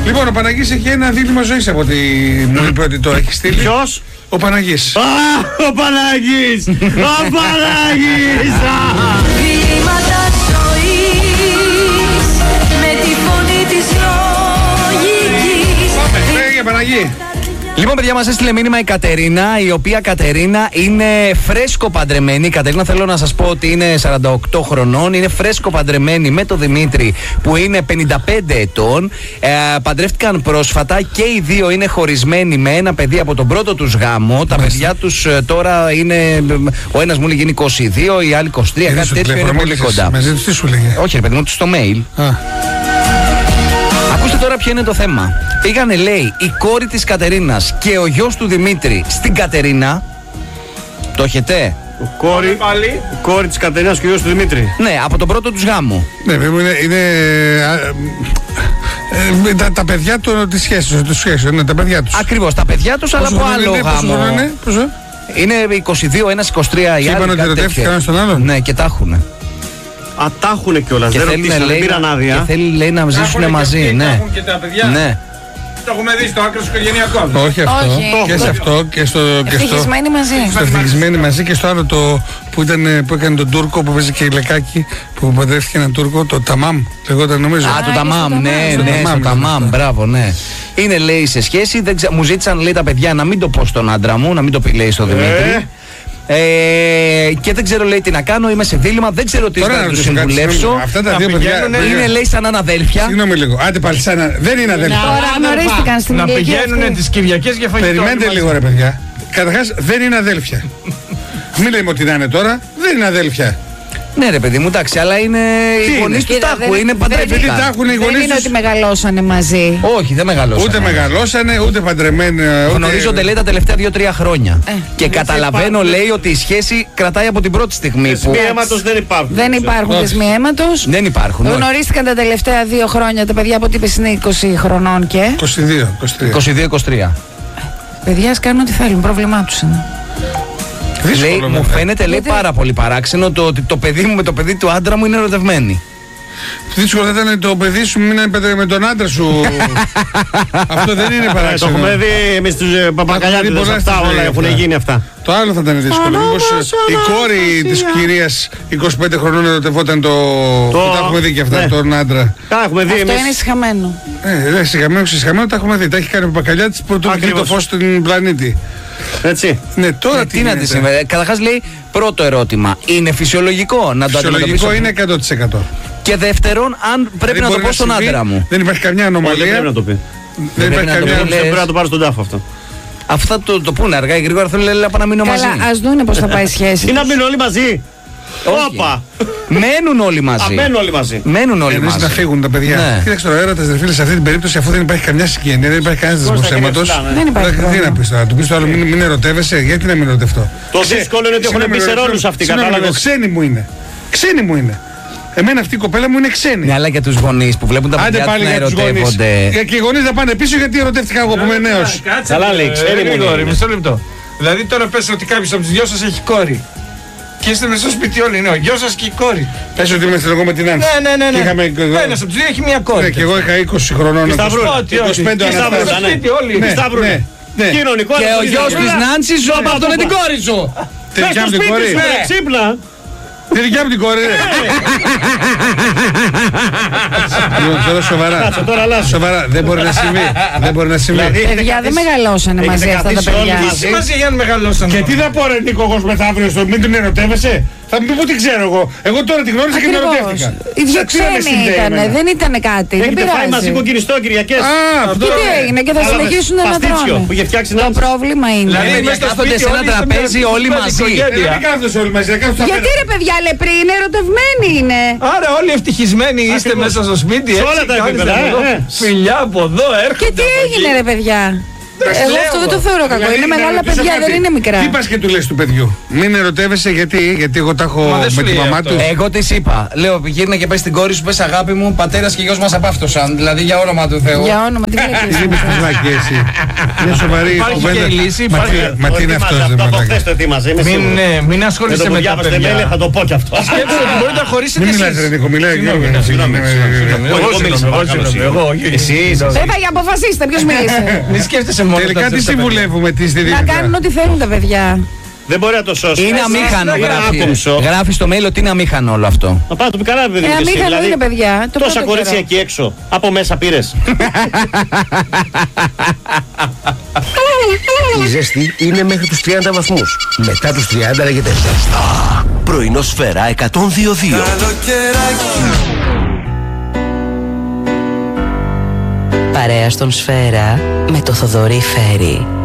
Λοιπόν, ο Παναγής έχει ένα δίλημμα ζωής από ό,τι μου είπε ότι το έχει στείλει. Ποιος? Ο Παναγής. Α, ο Παναγής! Ο Παναγής! Διλήμματα ζωής με τη φωνή της λογικής. Πάμε, για Παναγή. Λοιπόν, παιδιά, μας έστειλε μήνυμα η Κατερίνα, η οποία Κατερίνα είναι φρέσκο παντρεμένη. Η Κατερίνα, θέλω να σας πω ότι είναι 48 χρονών, είναι φρέσκο παντρεμένη με τον Δημήτρη που είναι 55 ετών. Παντρεύτηκαν πρόσφατα και οι δύο είναι χωρισμένοι με ένα παιδί από τον πρώτο τους γάμο. Τα παιδιά τους τώρα είναι, ο ένας μου λέγει 22, η άλλη 23, κάτι τέτοιο, είναι πολύ κοντά. Μαζί τους τι σου λέγε? Όχι, ρε παιδί μου, στο mail. Ακούστε τώρα ποιο είναι το θέμα. Πήγανε, λέει, η κόρη της Κατερίνας και ο γιος του Δημήτρη στην Κατερίνα. Το έχετε? Η κόρη της Κατερίνας και ο γιος του Δημήτρη. Ναι, από τον πρώτο τους γάμο. Ναι, είναι τα παιδιά της σχέσης, είναι τα παιδιά τους. Ακριβώς, τα παιδιά τους, αλλά από άλλο γάμο. Πόσο? Είναι 22, ένας 23, οι άλλοι. Είπαν ότι ερωτεύτηκαν ένας τον άλλον. Ναι, και τα έχουνε. Α, τα έχουνε κιόλας, δεν ρωτήσανε, δεν πήραν άδεια. Και θέλει, λέει, να ζήσουν μαζί, ναι. Έχουν και τα παιδιά. Ναι. Το έχουμε δει στο άκρο οικογενειακό. Όχι αυτό. Και σε αυτό και στο. Ευτυχισμένοι μαζί. Στο ευτυχισμένοι μαζί και στο άλλο το που έκανε τον Τούρκο που παίζει και η Λεκάκη που παντρεύτηκε έναν Τούρκο, το Ταμάμ. Λεγόταν νομίζω. Α, το Ταμάμ, ναι, στο Ταμάμ, μπράβο, ναι. Είναι, λέει, σε σχέση. Μου ζήτησαν, λέει, τα παιδιά να μην το πω στον άντρα μου, να μην το πει, λέει, στο Δημήτρη. Και δεν ξέρω, λέει, τι να κάνω. Είμαι σε δίλημμα. Δεν ξέρω τι να του συμβουλεύσω. Αυτά τα δύο παιδιά είναι, λέει, σαν αδέλφια. Συγγνώμη λίγο. Άντε πάλι, δεν είναι αδέλφια. Τώρα γνωρίστηκαν στην Να ηλικία πηγαίνουν αυτή. τις Κυριακές για φαγητό. Περιμένετε λίγο, ρε παιδιά. Καταρχάς δεν είναι αδέλφια. Μην λέμε ότι να είναι τώρα. Δεν είναι αδέλφια. Ναι, ρε παιδί μου, εντάξει, αλλά είναι. Οι γονείς τους τα έχουν, είναι παντρευτικά. Δεν είναι ότι μεγαλώσανε μαζί. Όχι, δεν μεγαλώσανε. Ούτε μεγαλώσανε, ούτε παντρεμένοι. Γνωρίζονται, λέει, τα τελευταία 2-3 χρόνια. Και καταλαβαίνω, λέει, ότι η σχέση κρατάει από την πρώτη στιγμή. Δεσμοί αίματος δεν υπάρχουν. Δεν υπάρχουν δεσμοί αίματος. Δεν υπάρχουν. Γνωρίστηκαν τα τελευταία 2 χρόνια τα παιδιά, από ό,τι είπες είναι 20 χρονών και. 22-23. Παιδιά, ας κάνουν ό,τι θέλουν, πρόβλημά τους είναι. Λέει, μου φαίνεται, λέει, πάρα πολύ παράξενο το ότι το παιδί μου με το παιδί του άντρα μου είναι ερωτευμένοι. Δύσκολο θα ήταν το παιδί σου μην είναι με τον άντρα σου. Αυτό δεν είναι παράξενο. Το έχουμε δει εμείς τους παπακαλιάτες, αυτά όλα έχουν γίνει αυτά. Το άλλο θα ήταν δύσκολο. Μήπως η κόρη της κυρίας 25 χρονών ερωτευόταν τα έχουμε δει και αυτά, τον άντρα. Τα έχουμε δει εμείς. Αυτό είναι συγχαμένο. Συγχαμένο τα έχουμε δει. Τα έχει κάνει ο Παπακαλιάτης πρωτού βγει το φως στον πλανήτη. Έτσι. Ναι, τώρα τι να τη συμβαίνει. Καταρχάς, λέει, πρώτο ερώτημα. Είναι φυσιολογικό να το αντιμετωπίσω? Φυσιολογικό είναι 100%. Και δεύτερον, αν πρέπει να το πω στον άντρα μου. Δεν υπάρχει καμιά ανομαλία. Δεν πρέπει να το πει. Δεν υπάρχει καμιά ανομαλία. Δεν πρέπει να το πάρει στον τάφο αυτό. Αυτά το πούνε αργά ή γρήγορα, θέλουν, λέει, να μείνω μαζί. Καλά, ας δούνε πώς θα πάει η σχέση. Ή να μείνουν όλοι μαζί. Όπα! Μένουν όλοι μαζί. Μένουν όλοι μαζί. Μένουν όλοι μαζί. Να φύγουν τα παιδιά. Ναι. Κοίταξε τώρα, έρωτας δε φίλε, σε αυτή την περίπτωση, αφού δεν υπάρχει καμιά συγγένεια, δεν υπάρχει κανένα δεσμός αίματος. Δεν υπάρχει Τι πρόβλημα. να πεις τώρα, του πεις το άλλο, μην ερωτεύεσαι, γιατί να μην ερωτευτώ. Το δύσκολο είναι ότι έχουν μπει σε ρόλους αυτοί, κατάλαβες. Ξένοι μου είναι. Ξένοι μου είναι. Εμένα αυτή η κοπέλα μου είναι ξένη. Ναι, αλλά για τους γονείς που βλέπουν τα παιδιά τους να ερωτεύονται. Και οι γονείς να πάνε πίσω γιατί ερωτεύτηκα εγώ που είμαι νέος. Καλά λέει, ξέρει μου. Μισό λεπτό. Δηλαδή τώρα πες ότι κάποιος από τους δυο σας έχει κόρη. Και είστε μέσα στο σπίτι όλοι, ναι, ο γιος σας και η κόρη. Πες ότι είμαστε εγώ με την Άνση. Ναι. Ένας από τους δύο έχει μια κόρη. Ναι, και εγώ είχα 20 χρονών. 25 αναστάσεις. όλοι. Κοινωνικό. Και ο γιος της Νάνσης σου από αυτόν την κόρη σου. Τελικά από την κόρη. Ξύπνα. Τελικά από την κόρη. Τώρα σοβαρά. Δεν μπορεί να συμβεί. Παιδιά δεν μεγαλώσανε μαζί αυτά τα παιδιά. Τι σημασία για να μεγαλώσανε? Και τι θα πω ρε Νίκο εγώ μεθαύριο στο μην την ερωτεύεσαι? Θα μου πει τι ξέρω εγώ. Εγώ τώρα την γνώρισα και την ερωτεύτηκα. Οι δύο ξένοι ήτανε, δεν ήτανε κάτι. Δεν Έχετε φάει μαζί πειράζει. κοκκινιστό Κυριακές. Και τι έγινε και θα συνεχίσουν να τρώνε. Που είχε φτιάξει Το πρόβλημα είναι. Δηλαδή μέσα στο κάθονται σπίτι σε ένα όλοι τραπέζι όλοι μαζί. Δεν κάθονται όλοι μαζί. Γιατί ρε παιδιά λεπροί είναι, ερωτευμένοι είναι. Άρα όλοι ευτυχισμένοι είστε μέσα στο σπίτι. Σε όλα τα επίπεδα. Φιλιά από εδώ έρχονται. Και τι έγινε ρε παιδιά? Εγώ αυτό δεν το θεωρώ κακό. Δηλαδή, Είναι να μεγάλα ρωτήσω παιδιά, κάτι. δεν είναι μικρά. Τι πας και του λες του παιδιού? Μην ερωτεύεσαι γιατί εγώ τα έχω Μα δεν σου με τη λέει μαμά αυτό. του. Εγώ τη είπα. Λέω, γύρνα και πες στην κόρη σου, πες αγάπη μου, πατέρας και γιος μας απάφτωσαν. Δηλαδή για όνομα του Θεού. Για όνομα, τι βλέπει. Τι είπες μαλακή εσύ? Μια σοβαρή Υπάρχει κουβέντα. και η λύση, Μα υπάρχει. τι- Μα τι είναι αυτό, Αυτό δεν από μαλακή? χθες το ετοίμαζε, είμαι σίγουρος. Μην Με ασχολείσαι το που με τα διάβαστε mail παιδιά. θα το πω κι αυτό. Σκέψου ότι μπορείτε να χωρίσετε Μην εσείς. μιλάς ρε Νίκο, μιλάει Συγγνώμη, Γιώργο. συγγνώμη. Εγώ Εγώ μίλησα, συγγνώμη, παρακαλώ, εγώ συγγνώμη. εγώ, όχι. Εσείς. Βέβαια, για αποφασίστε, ποιο μίλησε. Μη σκέφτεσαι μόνο. Τελικά τα τι παιδιά. συμβουλεύουμε, τι στη Να Δήμητρα? κάνουν ό,τι θέλουν τα παιδιά. Δεν μπορεί να το σώσει. Είναι αμήχανο, είναι γράφει. άκομψο. Γράφει στο mail ότι είναι αμήχανο όλο αυτό. Να πάω να του πει καλά, παιδί μου. και εσύ. Αμήχανο Δηλαδή, είναι, παιδιά. Το τόσα πρώτο κορίτσια καιρό. εκεί έξω. Από μέσα πήρες. Η ζέστη είναι μέχρι τους 30 βαθμούς. Μετά τους 30 λέγεται ζέστα. Πρωινό Σφαίρα 102,2. Παρέα στον Σφαίρα με το Θοδωρή Φέρι.